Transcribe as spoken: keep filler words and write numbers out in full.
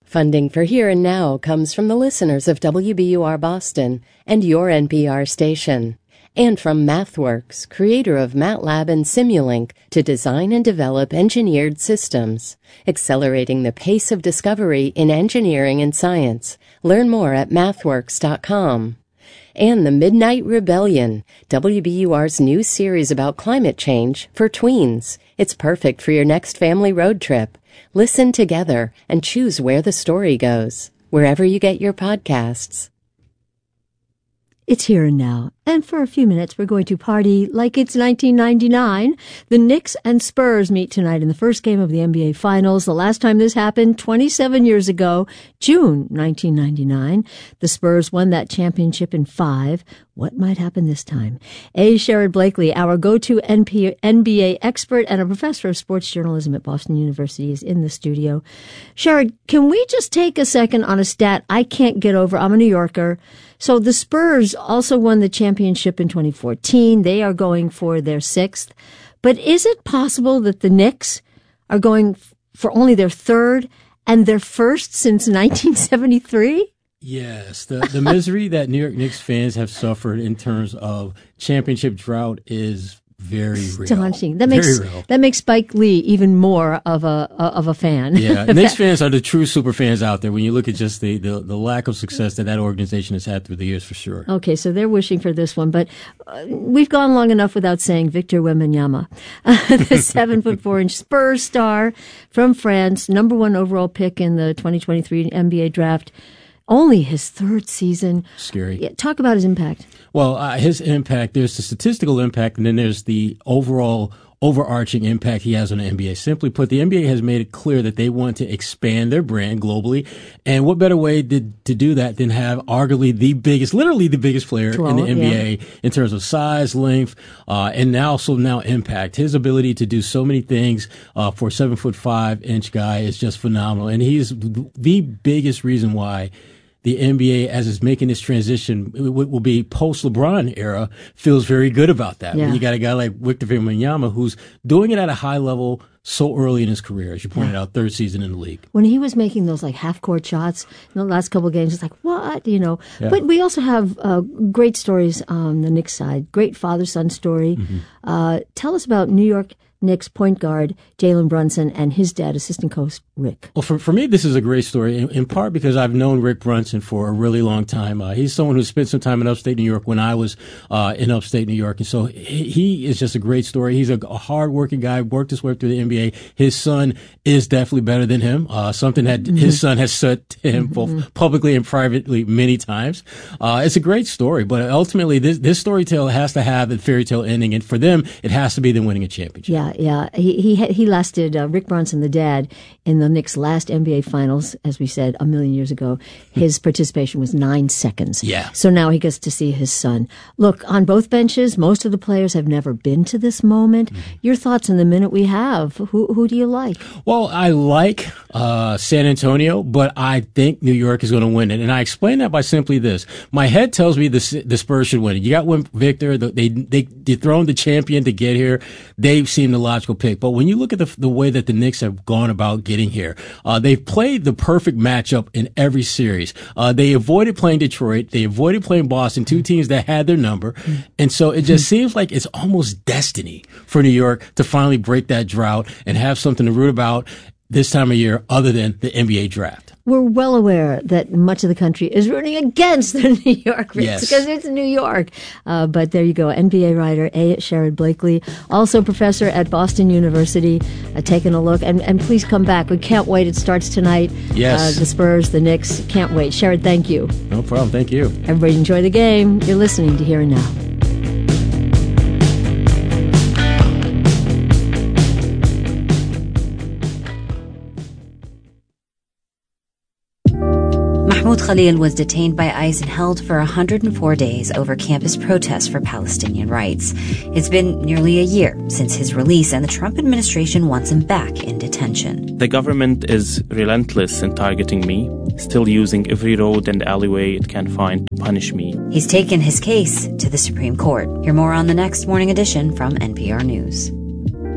Funding for Here and Now comes from the listeners of W B U R Boston and your N P R station, and from MathWorks, creator of MATLAB and Simulink, to design and develop engineered systems, accelerating the pace of discovery in engineering and science. Learn more at mathworks dot com. And The Midnight Rebellion, W B U R's new series about climate change for tweens. It's perfect for your next family road trip. Listen together and choose where the story goes, wherever you get your podcasts. It's Here and Now, and for a few minutes we're going to party like it's nineteen ninety-nine. The Knicks and Spurs meet tonight in the first game of the N B A Finals. The last time this happened, twenty-seven years ago, June nineteen ninety-nine. The Spurs won that championship in five. What might happen this time? A. Sherrod Blakely, our go-to N B A expert and a professor of sports journalism at Boston University, is in the studio. Sherrod, can we just take a second on a stat I can't get over? I'm a New Yorker. So the Spurs also won the championship in twenty fourteen. They are going for their sixth. But is it possible that the Knicks are going for only their third and their first since nineteen seventy-three? Yes, the, the misery that New York Knicks fans have suffered in terms of championship drought is very real. Astonishing. That makes Very real. that makes Spike Lee even more of a of a fan. Yeah, Knicks fans are the true super fans out there when you look at just the, the, the lack of success that that organization has had through the years, for sure. Okay, so they're wishing for this one, but uh, we've gone long enough without saying Victor Wembanyama, the seven foot four inch Spurs star from France, number one overall pick in the twenty twenty-three N B A draft. Only his third season. Scary. Yeah, talk about his impact. Well, uh, his impact, there's the statistical impact, and then there's the overall overarching impact he has on the N B A. Simply put, the N B A has made it clear that they want to expand their brand globally. And what better way to, to do that than have arguably the biggest, literally the biggest player Twelve, in the N B A yeah. in terms of size, length, uh, and now also now impact. His ability to do so many things uh, for a seven foot five inch guy is just phenomenal. And he's the biggest reason why the N B A, as it's making this transition, it will be post-LeBron era, feels very good about that. Yeah. When you got a guy like Victor Wembanyama who's doing it at a high level so early in his career, as you pointed yeah. out, third season in the league. When he was making those like half-court shots in the last couple of games, it's like, what? You know. Yeah. But we also have uh, great stories on the Knicks side. Great father-son story. Mm-hmm. Uh, tell us about New York Knicks point guard Jalen Brunson and his dad, assistant coach Rick. Well, for, for me, this is a great story, in, in part because I've known Rick Brunson for a really long time. Uh, he's someone who spent some time in upstate New York when I was uh, in upstate New York. And so he, he is just a great story. He's a, a hard-working guy, worked his way through the N B A. His son is definitely better than him, uh, something that mm-hmm. his son has said to him both mm-hmm. publicly and privately many times. Uh, it's a great story, but ultimately this, this story tale has to have a fairy tale ending. And for them, it has to be them winning a championship. Yeah. Yeah, he he he lasted, uh, Rick Brunson, the dad, in the Knicks' last N B A Finals, as we said, a million years ago. His participation was nine seconds. Yeah. So now he gets to see his son. Look, on both benches, most of the players have never been to this moment. Mm-hmm. Your thoughts in the minute we have. Who who do you like? Well, I like uh, San Antonio, but I think New York is going to win it. And I explain that by simply this. My head tells me the, the Spurs should win it. You got one Victor. They, they dethroned the champion to get here. They seem the logical pick. But when you look at the, the way that the Knicks have gone about getting here, uh, they've played the perfect matchup in every series. Uh, they avoided playing Detroit. They avoided playing Boston, two teams that had their number. And so it just seems like it's almost destiny for New York to finally break that drought and have something to root about this time of year other than the N B A draft. We're well aware that much of the country is rooting against the New York Knicks yes. because it's New York. Uh, but there you go. N B A writer A. Sherrod Blakely, also professor at Boston University, uh, taking a look. And, and please come back. We can't wait. It starts tonight. Yes. Uh, the Spurs, the Knicks. Can't wait. Sherrod, thank you. No problem. Thank you. Everybody enjoy the game. You're listening to Here and Now. Mahmoud Khalil was detained by ICE and held for one hundred four days over campus protests for Palestinian rights. It's been nearly a year since his release, and the Trump administration wants him back in detention. The government is relentless in targeting me, still using every road and alleyway it can find to punish me. He's taken his case to the Supreme Court. Hear more on the next Morning Edition from N P R News.